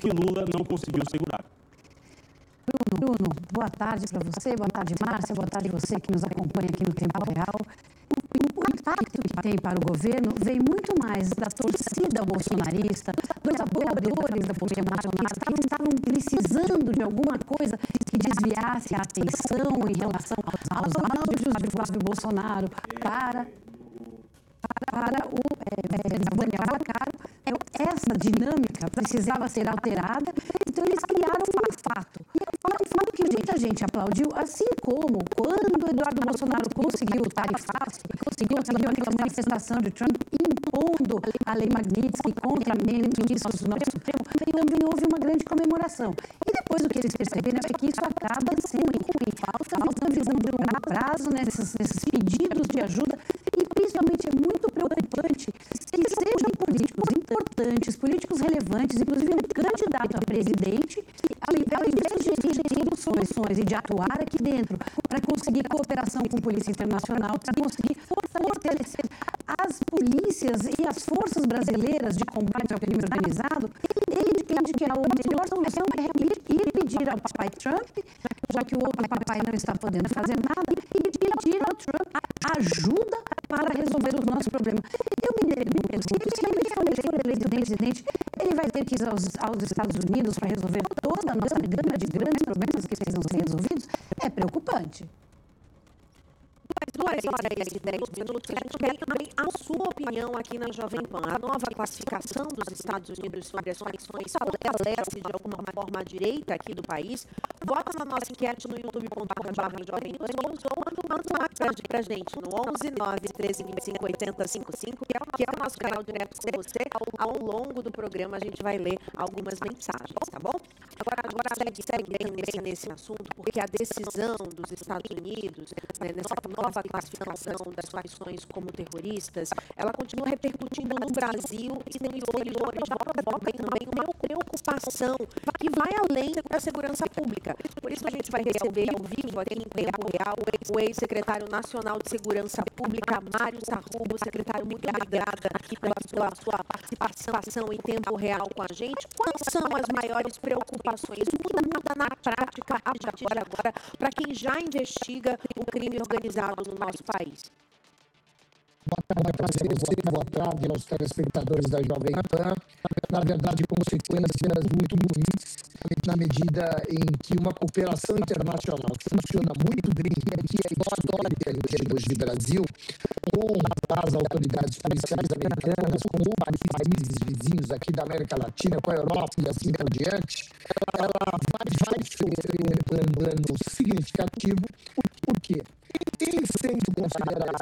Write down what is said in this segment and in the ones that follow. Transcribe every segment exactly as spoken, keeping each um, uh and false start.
que Lula não conseguiu segurar. Bruno, Bruno, boa tarde para você, boa tarde, Márcia, boa tarde você que nos acompanha aqui no Tempo Real. O impacto que tem para o governo vem muito mais da torcida bolsonarista, dos apoiadores da política bolsonarista, que estavam precisando de alguma coisa que desviasse a atenção em relação aos áudios de Flávio Bolsonaro para, para o é, Daniel Arcaro. Essa dinâmica precisava ser alterada, então eles criaram um fato. Um fato que muita gente aplaudiu, assim como quando Eduardo Bolsonaro conseguiu o tarifaço, conseguiu aquela manifestação de Trump impondo a lei Magnitsky contra ministros do nosso Supremo, também houve uma grande comemoração. E depois o que eles perceberam é que isso acaba sendo ruim, falta visão de longo prazo nesses, nesses pedidos de ajuda, e principalmente é muito preocupante que sejam políticos importantes, políticos relevantes, inclusive um candidato a presidente, ao invés de ter soluções e de atuar aqui dentro para conseguir cooperação com a Polícia Internacional, para conseguir fortalecer as polícias e as forças brasileiras de combate ao crime organizado, ele entende que a melhor solução é ir pedir ao papai Trump, já que o outro papai não está podendo fazer nada, e pedir ao Trump ajuda para resolver os nossos problemas. Eu me pergunto, se ele for eleito presidente, ele vai ter que ir aos, aos Estados Unidos para resolver toda a nossa gama de grandes problemas que precisam ser resolvidos? É preocupante. Duas horas e dez minutos, a gente quer também a sua opinião aqui na Jovem Pan. A nova classificação dos Estados Unidos sobre as facções fortalece de alguma forma a direita aqui do país. Vota na nossa enquete no youtube ponto com barra Jovem Pan ou manda um WhatsApp pra gente no onze nove treze vinte e cinco oitenta cinquenta e cinco, que é o nosso canal direto com você. Ao longo do programa a gente vai ler algumas mensagens, tá bom? Agora, agora segue, segue bem nesse, nesse assunto, porque a decisão dos Estados Unidos, né, nessa nova classificação das facções como terroristas, ela continua repercutindo no Brasil e no exterior, já provoca também uma preocupação que vai além da segurança pública. Por isso a gente vai receber ao vivo aqui em tempo real o ex-secretário nacional de Segurança Pública, Mário Sarrubo. Secretário, muito obrigada aqui pela sua, sua participação em tempo real com a gente. Quais são as maiores preocupações? Muda, muda na prática a partir de agora para quem já investiga o crime organizado no nosso país. Boa tarde para você, boa tarde aos telespectadores da Jovem Pan. Na verdade, consequências muito ruins, na medida em que uma cooperação internacional que funciona muito bem, que é histórica em termos de Brasil, com as autoridades policiais americanas, com os países vizinhos aqui da América Latina, com a Europa e assim por diante, ela vai, vai sofrer um dano significativo. Por quê? Tem sendo consideradas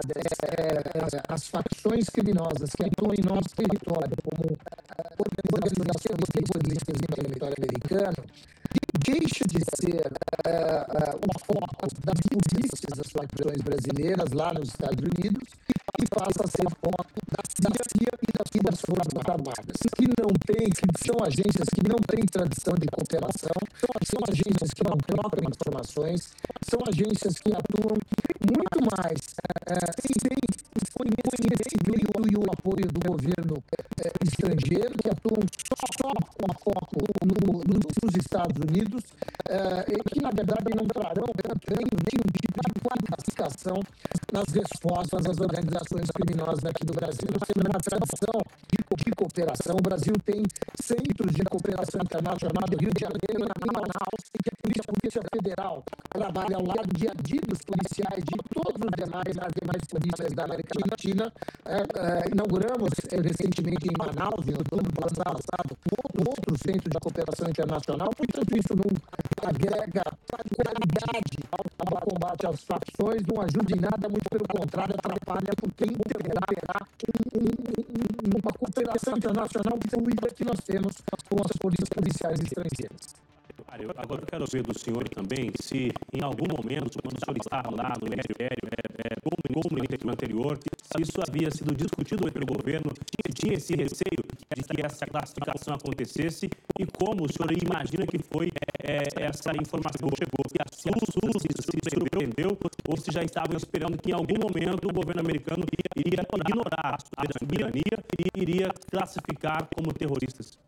é, as facções criminosas que atuam em nosso território como organizações terroristas no território americano, deixa de ser é, é, o foco das polícias das facções brasileiras lá nos Estados Unidos e passa a ser foco da C I A e das Forças Armadas, que não tem, que são agências que não têm tradição de cooperação, são agências que não trocam informações, são agências que atuam muito mais é, sem o conhecimento e o apoio do governo é, estrangeiro, que atuam só com foco no, no, nos Estados Unidos, é, e que, na verdade, não trarão nenhum tipo de qualificação nas respostas às organizações criminosas aqui do Brasil. Nós temos uma tradição de, de cooperação. O Brasil tem centros de cooperação internacional do Rio de Janeiro, na Manaus, em que a Polícia, a Polícia Federal trabalha ao lado de adidos policiais de todos os demais, as demais polícias da América Latina. É, é, inauguramos é, recentemente em Manaus, em outubro do ano passado, outro centro de cooperação internacional. Portanto, isso não agrega qualidade ao combate às facções, não ajuda em nada, muito pelo contrário, atrapalha porque interromperá um, um, uma cooperação internacional fluida que nós temos com as polícias policiais estrangeiras. Agora eu quero ver do senhor também se em algum momento, quando o senhor estava lá no Ministério, é, é, como, como no anterior, se isso havia sido discutido pelo governo, se tinha esse receio de que essa classificação acontecesse e como o senhor imagina que foi é, essa informação que chegou, se a SUS se surpreendeu ou se já estavam esperando que em algum momento o governo americano iria ignorar a soberania e iria classificar como terroristas.